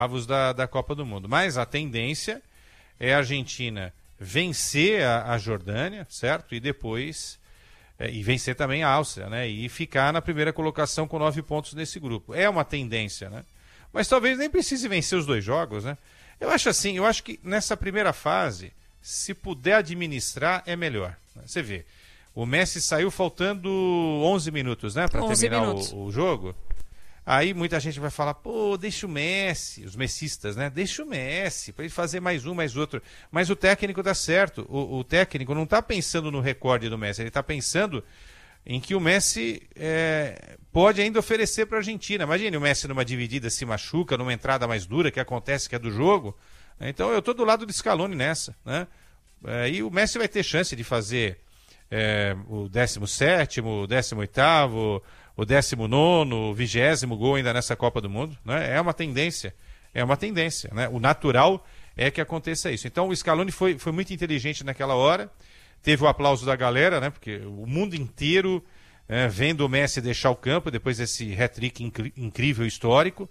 da Copa do Mundo. Mas a tendência é a Argentina vencer a Jordânia, certo? E depois e vencer também a Áustria, né? E ficar na primeira colocação com 9 pontos nesse grupo. É uma tendência, né? Mas talvez nem precise vencer os 2 jogos, né? Eu acho que nessa primeira fase, se puder administrar, é melhor. Você vê, o Messi saiu faltando 11 minutos, né? Para terminar o jogo. Aí muita gente vai falar, pô, deixa o Messi, os messistas, né? Deixa o Messi, para ele fazer mais um, mais outro. Mas o técnico dá certo. O técnico não está pensando no recorde do Messi, ele está pensando em que o Messi pode ainda oferecer para a Argentina. Imagine o Messi numa dividida se machuca, numa entrada mais dura que acontece, que é do jogo. Então eu estou do lado do Scaloni nessa, né? E o Messi vai ter chance de fazer o 17º, o 18º, o 19º, o 20º gol ainda nessa Copa do Mundo, né? É uma tendência, né? O natural é que aconteça isso. Então o Scaloni foi muito inteligente naquela hora, teve o aplauso da galera, né? Porque o mundo inteiro vendo o Messi deixar o campo depois desse hat-trick incrível, histórico,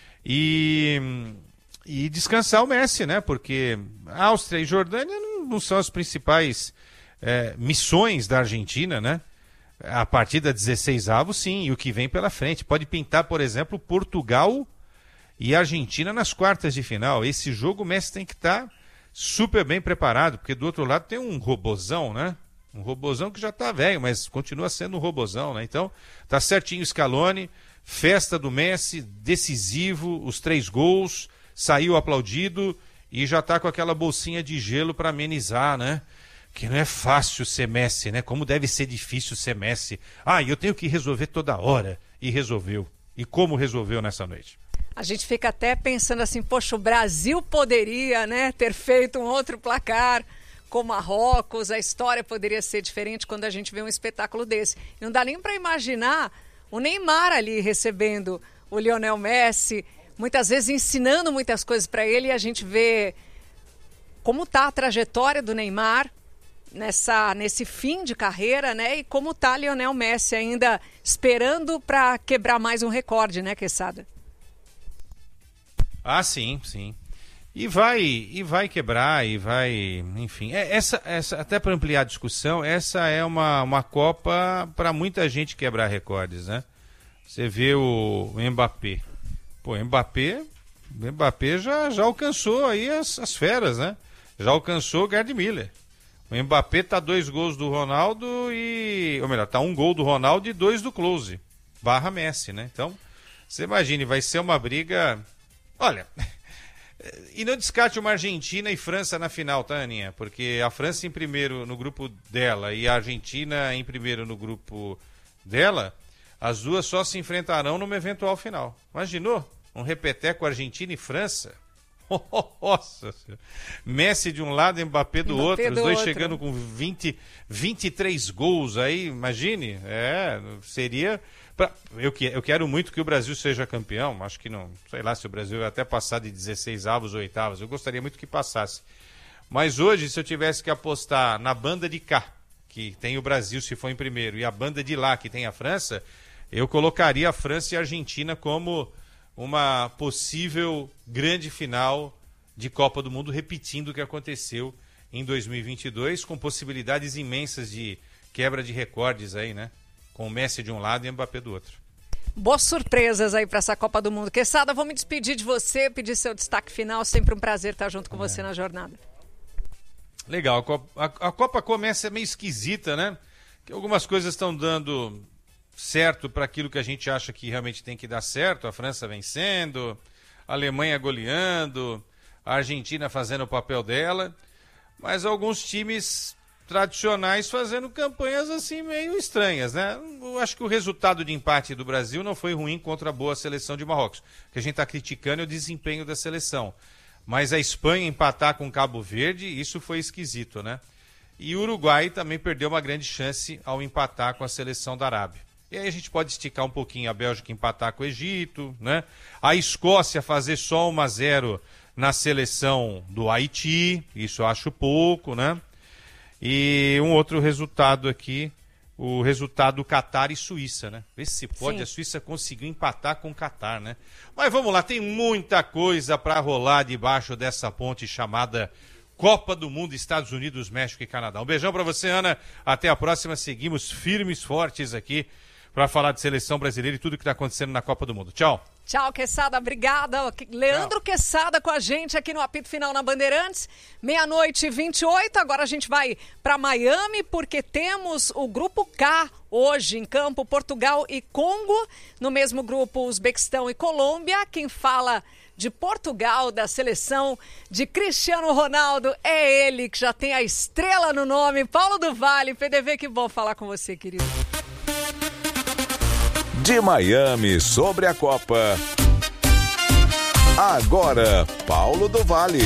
e descansar o Messi, né? Porque Áustria e Jordânia não são as principais missões da Argentina, né? A partir da 16avo, sim, e o que vem pela frente. Pode pintar, por exemplo, Portugal e Argentina nas quartas de final. Esse jogo o Messi tem que estar super bem preparado, porque do outro lado tem um robozão, né? Um robozão que já está velho, mas continua sendo um robozão, né? Então, tá certinho o Scaloni, festa do Messi, decisivo, os 3 gols, saiu aplaudido e já está com aquela bolsinha de gelo para amenizar, né? Que não é fácil ser Messi, né? Como deve ser difícil ser Messi. Eu tenho que resolver toda hora. E resolveu. E como resolveu nessa noite? A gente fica até pensando assim, poxa, o Brasil poderia, né, ter feito um outro placar com Marrocos, a história poderia ser diferente quando a gente vê um espetáculo desse. Não dá nem para imaginar o Neymar ali recebendo o Lionel Messi, muitas vezes ensinando muitas coisas para ele, e a gente vê como está a trajetória do Neymar nesse fim de carreira, né? E como está Lionel Messi ainda esperando para quebrar mais um recorde, né, Quesada? Sim, sim. E vai quebrar, e vai, enfim. Essa até para ampliar a discussão, essa é uma Copa para muita gente quebrar recordes, né? Você vê o Mbappé. Pô, o Mbappé já alcançou aí as feras, né? Já alcançou o Gerd Müller. O Mbappé tá 2 gols do Ronaldo tá 1 gol do Ronaldo e 2 do Klose, / Messi, né? Então, você imagine, vai ser uma briga. Olha, e não descarte uma Argentina e França na final, tá, Aninha? Porque a França em primeiro no grupo dela e a Argentina em primeiro no grupo dela, as duas só se enfrentarão numa eventual final. Imaginou? Um repeteco Argentina e França? Nossa, Messi de um lado, Mbappé do outro, os dois chegando com 23 gols aí, imagine, seria... Eu quero muito que o Brasil seja campeão, acho que não, sei lá se o Brasil vai até passar de 16avos ou 8avos, eu gostaria muito que passasse. Mas hoje, se eu tivesse que apostar na banda de cá, que tem o Brasil se for em primeiro, e a banda de lá, que tem a França, eu colocaria a França e a Argentina como uma possível grande final de Copa do Mundo, repetindo o que aconteceu em 2022, com possibilidades imensas de quebra de recordes aí, né? Com o Messi de um lado e o Mbappé do outro. Boas surpresas aí para essa Copa do Mundo. Quesada, vou me despedir de você, pedir seu destaque final, sempre um prazer estar junto com você na jornada. Legal, a Copa começa meio esquisita, né? Que algumas coisas estão dando certo para aquilo que a gente acha que realmente tem que dar certo, a França vencendo, a Alemanha goleando, a Argentina fazendo o papel dela, mas alguns times tradicionais fazendo campanhas assim meio estranhas, né? Eu acho que o resultado de empate do Brasil não foi ruim contra a boa seleção de Marrocos. O que a gente está criticando é o desempenho da seleção. Mas a Espanha empatar com Cabo Verde, isso foi esquisito, né? E o Uruguai também perdeu uma grande chance ao empatar com a seleção da Arábia. E aí a gente pode esticar um pouquinho a Bélgica empatar com o Egito, né? A Escócia fazer só 1-0 na seleção do Haiti, isso eu acho pouco, né? E um outro resultado aqui o resultado do Catar e Suíça, né? Vê se pode. Sim. A Suíça conseguiu empatar com o Catar, né? Mas vamos lá, tem muita coisa para rolar debaixo dessa ponte chamada Copa do Mundo, Estados Unidos, México e Canadá. Um beijão para você, Ana. Até a próxima. Seguimos firmes, fortes aqui para falar de seleção brasileira e tudo que está acontecendo na Copa do Mundo. Tchau. Tchau, Quezada, obrigada. Leandro Quezada com a gente aqui no Apito Final na Bandeirantes, 00:28. Agora a gente vai para Miami porque temos o Grupo K hoje em campo, Portugal e Congo. No mesmo grupo, Uzbequistão e Colômbia. Quem fala de Portugal, da seleção de Cristiano Ronaldo, é ele que já tem a estrela no nome, Paulo do Vale. PDV, que bom falar com você, querido. De Miami sobre a Copa. Agora, Paulo do Vale.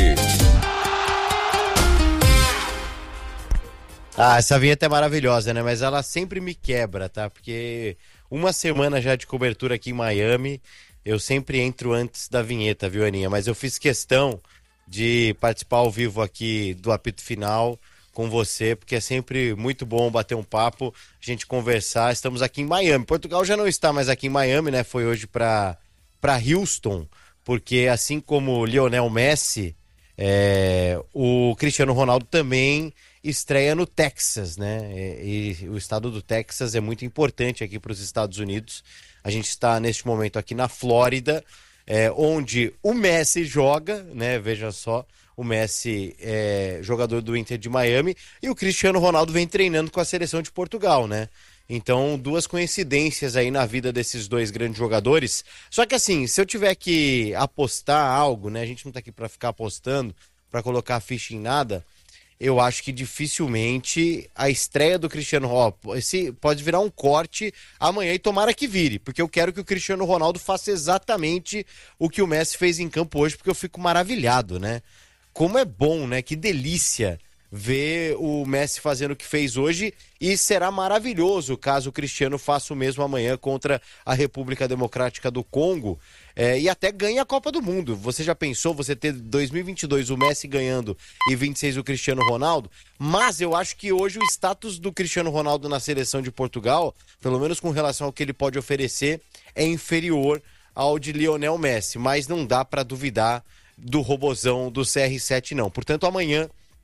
Essa vinheta é maravilhosa, né? Mas ela sempre me quebra, tá? Porque uma semana já de cobertura aqui em Miami, eu sempre entro antes da vinheta, viu, Aninha? Mas eu fiz questão de participar ao vivo aqui do Apito Final com você, porque é sempre muito bom bater um papo, a gente conversar. Estamos aqui em Miami. Portugal já não está mais aqui em Miami, né? Foi hoje para Houston, porque assim como o Lionel Messi, o Cristiano Ronaldo também estreia no Texas, né? E o estado do Texas é muito importante aqui para os Estados Unidos. A gente está neste momento aqui na Flórida, onde o Messi joga, né? Veja só, o Messi é jogador do Inter de Miami e o Cristiano Ronaldo vem treinando com a seleção de Portugal, né? Então, duas coincidências aí na vida desses dois grandes jogadores. Só que assim, se eu tiver que apostar algo, né? A gente não tá aqui para ficar apostando, para colocar a ficha em nada. Eu acho que dificilmente a estreia do Cristiano Ronaldo, esse pode virar um corte amanhã e tomara que vire, porque eu quero que o Cristiano Ronaldo faça exatamente o que o Messi fez em campo hoje, porque eu fico maravilhado, né? Como é bom, né? Que delícia ver o Messi fazendo o que fez hoje, e será maravilhoso caso o Cristiano faça o mesmo amanhã contra a República Democrática do Congo, e até ganhe a Copa do Mundo. Você já pensou você ter 2022 o Messi ganhando e 26 o Cristiano Ronaldo? Mas eu acho que hoje o status do Cristiano Ronaldo na seleção de Portugal, pelo menos com relação ao que ele pode oferecer, é inferior ao de Lionel Messi, mas não dá para duvidar do robozão do CR7 não. Portanto, amanhã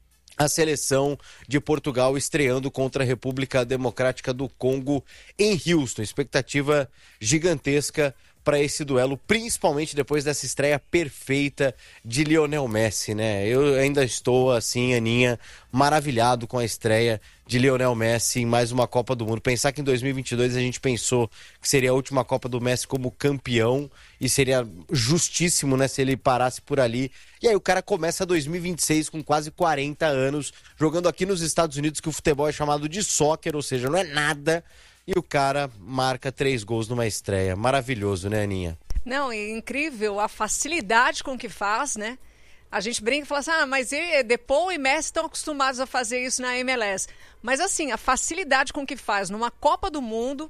a seleção de Portugal estreando contra a República Democrática do Congo em Houston. Expectativa gigantesca para esse duelo, principalmente depois dessa estreia perfeita de Lionel Messi, né? Eu ainda estou, assim, Aninha, maravilhado com a estreia de Lionel Messi em mais uma Copa do Mundo. Pensar que em 2022 a gente pensou que seria a última Copa do Messi como campeão e seria justíssimo, né, se ele parasse por ali. E aí o cara começa 2026 com quase 40 anos, jogando aqui nos Estados Unidos, que o futebol é chamado de soccer, ou seja, não é nada. E o cara marca 3 gols numa estreia. Maravilhoso, né, Aninha? Não, é incrível a facilidade com que faz, né? A gente brinca e fala assim, mas Depou e Messi estão acostumados a fazer isso na MLS. Mas assim, a facilidade com que faz numa Copa do Mundo,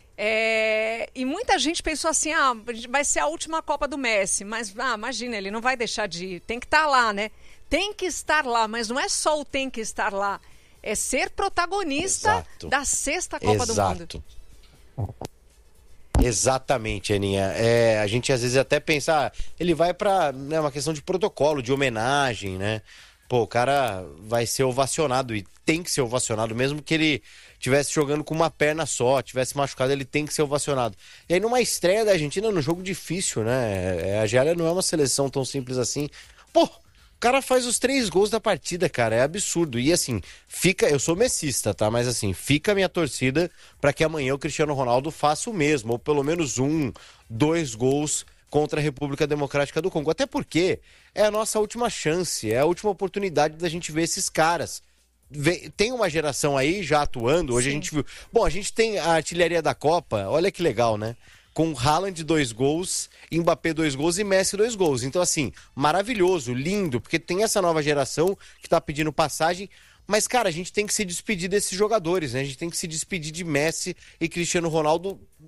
e muita gente pensou assim, vai ser a última Copa do Messi. Mas, imagina, ele não vai deixar de ir. Tem que estar lá, né? Tem que estar lá, mas não é só o tem que estar lá. É ser protagonista da 6ª Copa do Mundo. Exatamente, Aninha. A gente às vezes até pensa, ele vai pra, né, uma questão de protocolo, de homenagem, né? Pô, o cara vai ser ovacionado e tem que ser ovacionado, mesmo que ele estivesse jogando com uma perna só, tivesse machucado, ele tem que ser ovacionado. E aí numa estreia da Argentina, num jogo difícil, né? A Argélia não é uma seleção tão simples assim. Pô, o cara faz os 3 gols da partida, cara, é absurdo. E assim, eu sou messista, tá? Mas assim, fica a minha torcida para que amanhã o Cristiano Ronaldo faça o mesmo, ou pelo menos 1, 2 gols contra a República Democrática do Congo. Até porque é a nossa última chance, é a última oportunidade da gente ver esses caras. Tem uma geração aí já atuando, hoje Sim. A gente viu... Bom, a gente tem a artilharia da Copa, olha que legal, né? Com Haaland 2 gols, Mbappé 2 gols e Messi 2 gols. Então, assim, maravilhoso, lindo, porque tem essa nova geração que tá pedindo passagem. Mas, cara, a gente tem que se despedir desses jogadores, né? A gente tem que se despedir de Messi e Cristiano Ronaldo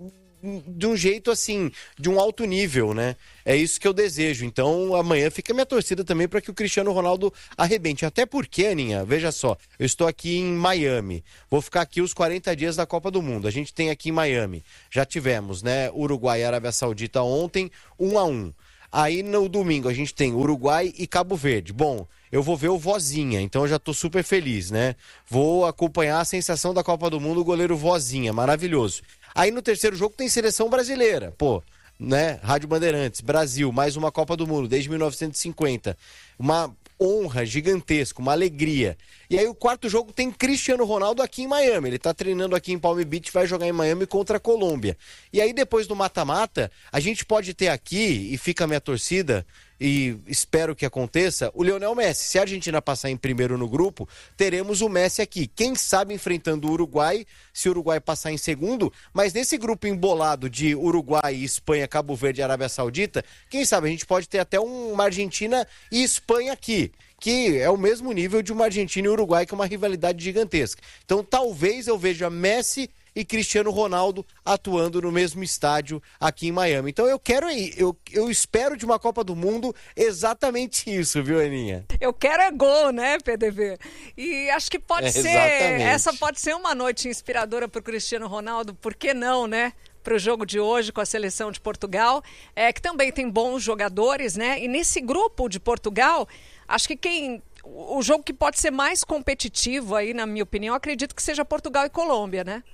de um jeito assim, de um alto nível, né? É isso que eu desejo. Então, amanhã fica minha torcida também para que o Cristiano Ronaldo arrebente. Até porque, Aninha, veja só, eu estou aqui em Miami. Vou ficar aqui os 40 dias da Copa do Mundo. A gente tem aqui em Miami. Já tivemos, né? Uruguai e Arábia Saudita ontem, 1-1. Aí no domingo a gente tem Uruguai e Cabo Verde. Bom, eu vou ver o Vozinha, então eu já tô super feliz, né? Vou acompanhar a sensação da Copa do Mundo, o goleiro Vozinha, maravilhoso. Aí no terceiro jogo tem seleção brasileira, pô, né? Rádio Bandeirantes, Brasil, mais uma Copa do Mundo, desde 1950. Uma honra gigantesca, uma alegria. E aí o quarto jogo tem Cristiano Ronaldo aqui em Miami. Ele tá treinando aqui em Palm Beach, vai jogar em Miami contra a Colômbia. E aí depois do mata-mata, a gente pode ter aqui, e fica a minha torcida, e espero que aconteça, o Lionel Messi. Se a Argentina passar em primeiro no grupo, teremos o Messi aqui. Quem sabe enfrentando o Uruguai, se o Uruguai passar em segundo, mas nesse grupo embolado de Uruguai, Espanha, Cabo Verde e Arábia Saudita, quem sabe a gente pode ter até uma Argentina e Espanha aqui, que é o mesmo nível de uma Argentina e Uruguai, que é uma rivalidade gigantesca. Então talvez eu veja Messi e Cristiano Ronaldo atuando no mesmo estádio aqui em Miami. Então eu quero ir, eu espero de uma Copa do Mundo exatamente isso, viu, Aninha? Eu quero é gol, né, PDV? E acho que pode ser, exatamente. Essa pode ser uma noite inspiradora para o Cristiano Ronaldo, por que não, né? Para o jogo de hoje com a seleção de Portugal, que também tem bons jogadores, né? E nesse grupo de Portugal, acho que o jogo que pode ser mais competitivo aí, na minha opinião, acredito que seja Portugal e Colômbia, né?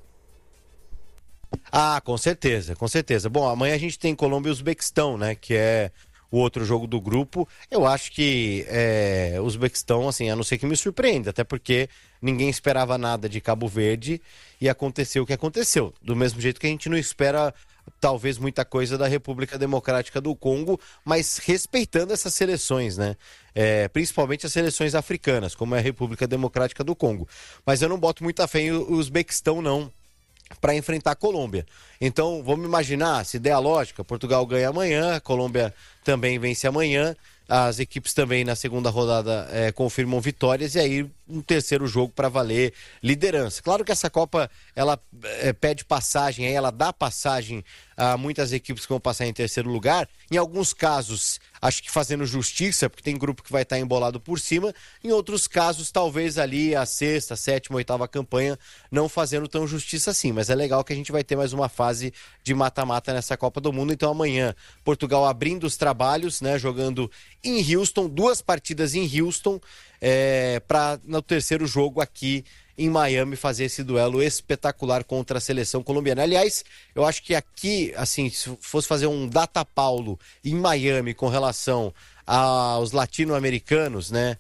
Ah, com certeza, com certeza. Bom, amanhã a gente tem Colômbia e Uzbequistão, né? Que é o outro jogo do grupo. Eu acho que o Uzbequistão, assim, a não ser que me surpreenda, até porque ninguém esperava nada de Cabo Verde e aconteceu o que aconteceu. Do mesmo jeito que a gente não espera, talvez, muita coisa da República Democrática do Congo, mas respeitando essas seleções, né? Principalmente as seleções africanas, como é a República Democrática do Congo. Mas eu não boto muita fé em Uzbequistão, não, para enfrentar a Colômbia. Então, vamos imaginar, se der a lógica, Portugal ganha amanhã, a Colômbia também vence amanhã, as equipes também na segunda rodada confirmam vitórias, e aí um terceiro jogo para valer liderança. Claro que essa Copa, ela pede passagem, aí ela dá passagem a muitas equipes que vão passar em terceiro lugar, em alguns casos, acho que fazendo justiça, porque tem grupo que vai estar embolado por cima, em outros casos, talvez ali a sexta, sétima, oitava campanha, não fazendo tão justiça assim, mas é legal que a gente vai ter mais uma fase de mata-mata nessa Copa do Mundo. Então amanhã, Portugal abrindo os trabalhos, né, jogando em Houston, 2 partidas em Houston, para no terceiro jogo aqui em Miami fazer esse duelo espetacular contra a seleção colombiana. Aliás, eu acho que aqui, assim, se fosse fazer um data Paulo em Miami com relação aos latino-americanos, né?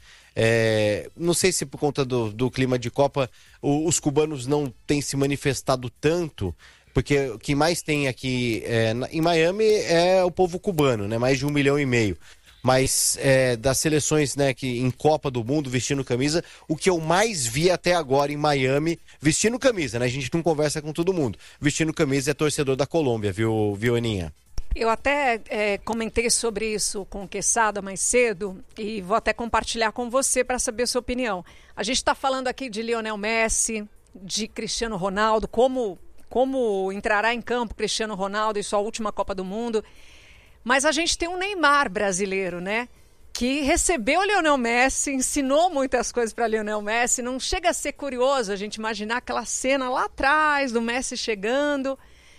Não sei se por conta do clima de Copa os cubanos não têm se manifestado tanto, porque o que mais tem aqui em Miami é o povo cubano, né? Mais de 1,5 milhão. Mas das seleções, né, que em Copa do Mundo vestindo camisa, o que eu mais vi até agora em Miami, vestindo camisa, né? A gente não conversa com todo mundo. Vestindo camisa é torcedor da Colômbia, viu, Aninha? Eu até comentei sobre isso com o Quesada mais cedo e vou até compartilhar com você para saber a sua opinião. A gente está falando aqui de Lionel Messi, de Cristiano Ronaldo, como entrará em campo Cristiano Ronaldo em sua última Copa do Mundo. Mas a gente tem um Neymar brasileiro, né? Que recebeu o Lionel Messi, ensinou muitas coisas para Lionel Messi. Não chega a ser curioso a gente imaginar aquela cena lá atrás do Messi chegando.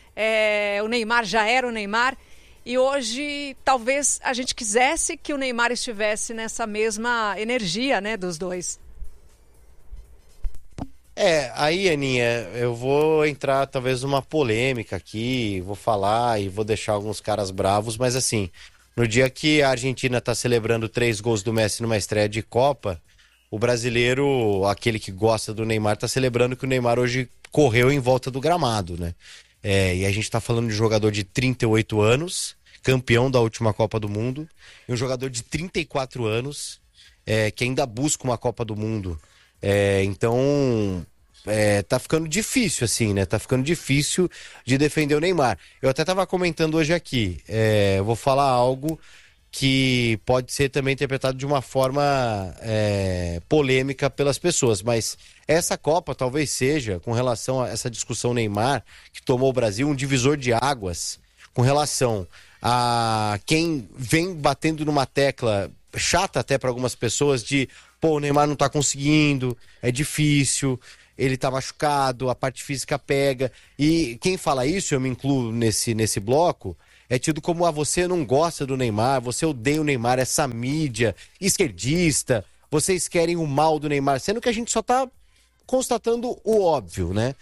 O Neymar já era o Neymar. E hoje talvez a gente quisesse que o Neymar estivesse nessa mesma energia, né, dos dois. Aí, Aninha, eu vou entrar talvez numa polêmica aqui, vou falar e vou deixar alguns caras bravos, mas assim, no dia que a Argentina tá celebrando 3 gols do Messi numa estreia de Copa, o brasileiro, aquele que gosta do Neymar, tá celebrando que o Neymar hoje correu em volta do gramado, né? E a gente tá falando de um jogador de 38 anos, campeão da última Copa do Mundo, e um jogador de 34 anos, que ainda busca uma Copa do Mundo. Então, tá ficando difícil, assim, né? Tá ficando difícil de defender o Neymar. Eu até tava comentando hoje aqui, eu vou falar algo que pode ser também interpretado de uma forma polêmica pelas pessoas, mas essa Copa talvez seja, com relação a essa discussão Neymar, que tomou o Brasil, um divisor de águas com relação a quem vem batendo numa tecla chata até para algumas pessoas de, o Neymar não tá conseguindo, é difícil, ele tá machucado, a parte física pega, e quem fala isso, eu me incluo nesse bloco, é tido como, você não gosta do Neymar, você odeia o Neymar, essa mídia esquerdista, vocês querem o mal do Neymar, sendo que a gente só tá constatando o óbvio, né?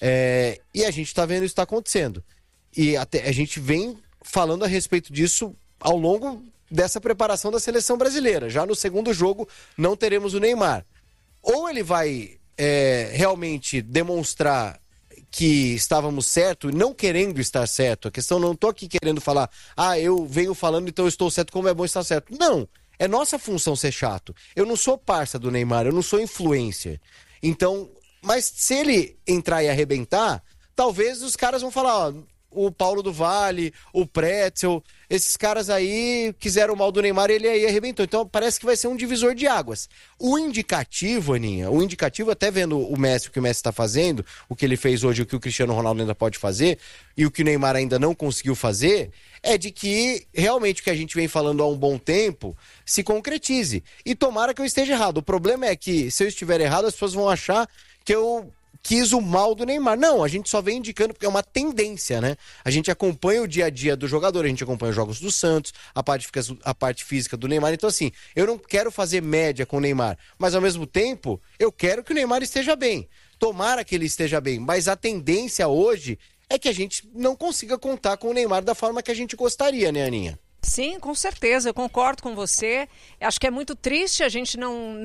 E a gente tá vendo isso tá acontecendo. E até a gente vem falando a respeito disso ao longo dessa preparação da seleção brasileira. Já no segundo jogo não teremos o Neymar. Ou ele vai realmente demonstrar que estávamos certo, não querendo estar certo. A questão, não estou aqui querendo falar, eu venho falando, então eu estou certo, como é bom estar certo. Não, é nossa função ser chato. Eu não sou parça do Neymar, eu não sou influencer. Então, mas se ele entrar e arrebentar, talvez os caras vão falar, o Paulo do Vale, o Pretzel, esses caras aí quiseram o mal do Neymar e ele aí arrebentou. Então parece que vai ser um divisor de águas. O indicativo, Aninha, até vendo o Messi, o que o Messi está fazendo, o que ele fez hoje, o que o Cristiano Ronaldo ainda pode fazer, e o que o Neymar ainda não conseguiu fazer, é de que realmente o que a gente vem falando há um bom tempo se concretize. E tomara que eu esteja errado. O problema é que, se eu estiver errado, as pessoas vão achar que eu quis o mal do Neymar. Não, a gente só vem indicando porque é uma tendência, né? A gente acompanha o dia a dia do jogador, a gente acompanha os jogos do Santos, a parte física do Neymar. Então, assim, eu não quero fazer média com o Neymar, mas ao mesmo tempo, eu quero que o Neymar esteja bem. Tomara que ele esteja bem, mas a tendência hoje é que a gente não consiga contar com o Neymar da forma que a gente gostaria, né, Aninha? Sim, com certeza, eu concordo com você. Acho que é muito triste a gente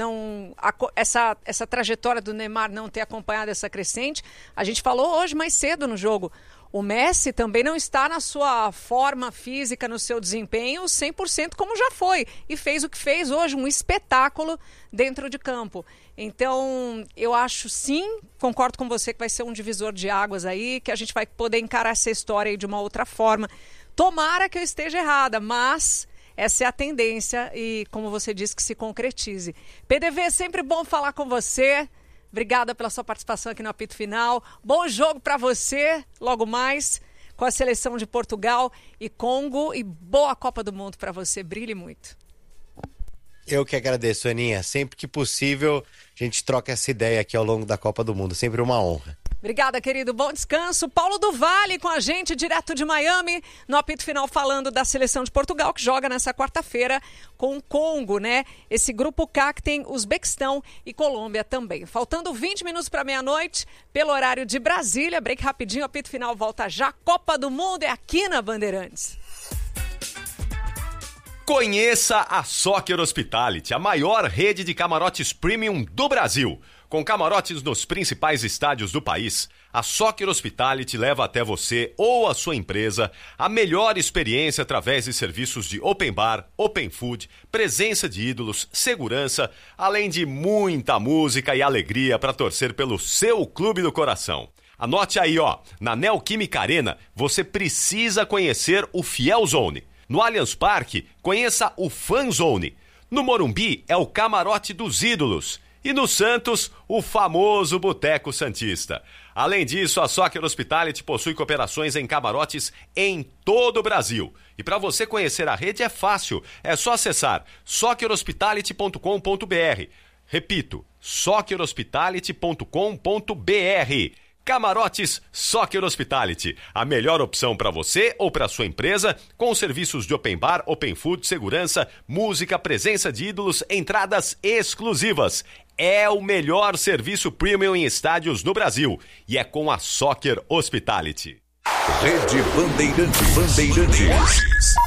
essa trajetória do Neymar não ter acompanhado essa crescente. A gente falou hoje mais cedo no jogo. O Messi também não está na sua forma física, no seu desempenho 100% como já foi. E fez o que fez hoje, um espetáculo dentro de campo. Então, eu acho sim, concordo com você que vai ser um divisor de águas aí, que a gente vai poder encarar essa história aí de uma outra forma. Tomara que eu esteja errada, mas essa é a tendência e, como você disse, que se concretize. PDV, é sempre bom falar com você. Obrigada pela sua participação aqui no Apito Final. Bom jogo para você, logo mais, com a seleção de Portugal e Congo. E boa Copa do Mundo para você. Brilhe muito. Eu que agradeço, Aninha. Sempre que possível, a gente troca essa ideia aqui ao longo da Copa do Mundo. Sempre uma honra. Obrigada, querido. Bom descanso. Paulo do Vale com a gente, direto de Miami, no Apito Final, falando da seleção de Portugal, que joga nessa quarta-feira com o Congo, né? Esse grupo K que tem Uzbequistão e Colômbia também. Faltando 20 minutos para meia-noite, pelo horário de Brasília. Break rapidinho, Apito Final volta já. Copa do Mundo é aqui na Bandeirantes. Conheça a Soccer Hospitality, a maior rede de camarotes premium do Brasil. Com camarotes nos principais estádios do país, a Soccer Hospitality leva até você ou a sua empresa a melhor experiência através de serviços de open bar, open food, presença de ídolos, segurança, além de muita música e alegria para torcer pelo seu clube do coração. Anote aí, na Neoquímica Arena, você precisa conhecer o Fiel Zone. No Allianz Parque, conheça o Fan Zone. No Morumbi, é o Camarote dos Ídolos. E no Santos, o famoso Boteco Santista. Além disso, a Soccer Hospitality possui cooperações em camarotes em todo o Brasil. E para você conhecer a rede é fácil, é só acessar soccerhospitality.com.br. Repito, soccerhospitality.com.br. Camarotes Soccer Hospitality, a melhor opção para você ou para sua empresa, com serviços de open bar, open food, segurança, música, presença de ídolos, entradas exclusivas. É o melhor serviço premium em estádios no Brasil e é com a Soccer Hospitality. Rede Bandeirantes.